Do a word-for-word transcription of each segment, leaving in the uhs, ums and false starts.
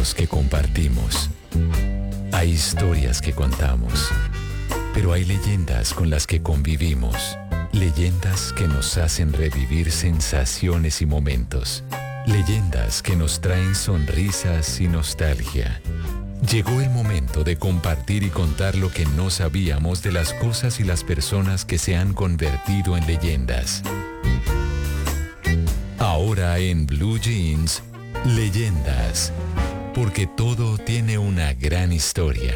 recuerdos que compartimos. Hay historias que contamos. Pero hay leyendas con las que convivimos. Leyendas que nos hacen revivir sensaciones y momentos. Leyendas que nos traen sonrisas y nostalgia. Llegó el momento de compartir y contar lo que no sabíamos de las cosas y las personas que se han convertido en leyendas. Ahora en Blue Jeans, Leyendas, porque todo tiene una gran historia.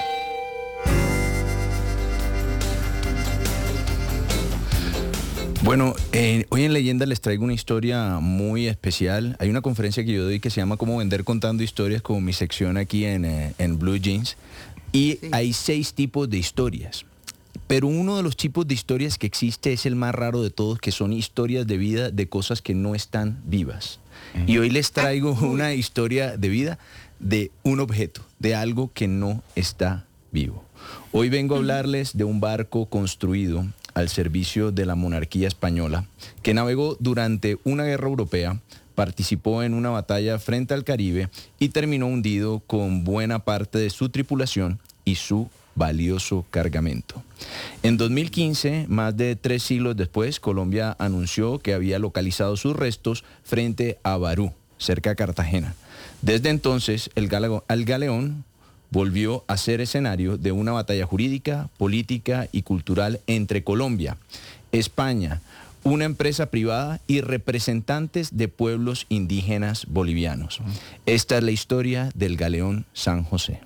Bueno, eh, hoy en Leyenda les traigo una historia muy especial. Hay una conferencia que yo doy que se llama Cómo vender contando historias, como mi sección aquí en, eh, en Blue Jeans. Y sí. Hay seis tipos de historias. Pero uno de los tipos de historias que existe es el más raro de todos, que son historias de vida de cosas que no están vivas. Uh-huh. Y hoy les traigo una historia de vida de un objeto, de algo que no está vivo. Hoy vengo a hablarles de un barco construido al servicio de la monarquía española, que navegó durante una guerra europea, participó en una batalla frente al Caribe y terminó hundido con buena parte de su tripulación y su valioso cargamento. En dos mil quince, más de tres siglos después, Colombia anunció que había localizado sus restos frente a Barú, cerca de Cartagena. Desde entonces, el, gale- el galeón volvió a ser escenario de una batalla jurídica, política y cultural entre Colombia, España, una empresa privada y representantes de pueblos indígenas bolivianos. Esta es la historia del galeón San José.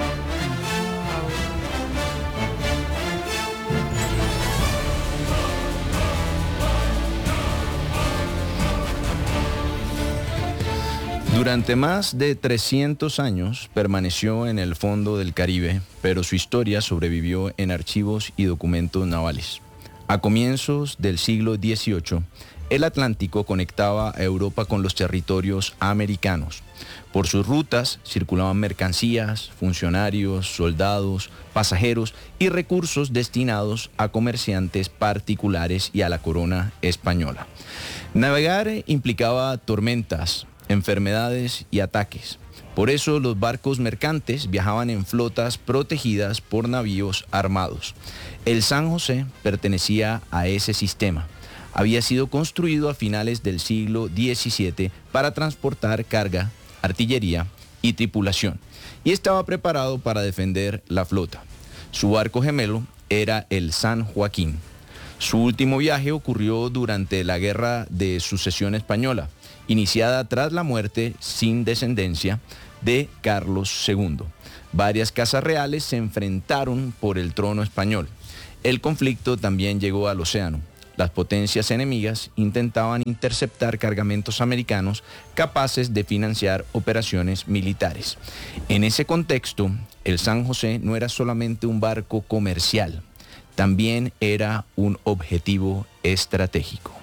Durante más de trescientos años permaneció en el fondo del Caribe, pero su historia sobrevivió en archivos y documentos navales. A comienzos del siglo dieciocho, el Atlántico conectaba a Europa con los territorios americanos. Por sus rutas circulaban mercancías, funcionarios, soldados, pasajeros y recursos destinados a comerciantes particulares y a la corona española. Navegar implicaba tormentas, enfermedades y ataques. Por eso los barcos mercantes viajaban en flotas protegidas por navíos armados. El San José pertenecía a ese sistema. Había sido construido a finales del siglo diecisiete para transportar carga, artillería y tripulación, y estaba preparado para defender la flota. Su barco gemelo era el San Joaquín. Su último viaje ocurrió durante la Guerra de Sucesión Española, iniciada tras la muerte sin descendencia de Carlos segundo. Varias casas reales se enfrentaron por el trono español. El conflicto también llegó al océano. Las potencias enemigas intentaban interceptar cargamentos americanos capaces de financiar operaciones militares. En ese contexto, el San José no era solamente un barco comercial, también era un objetivo estratégico.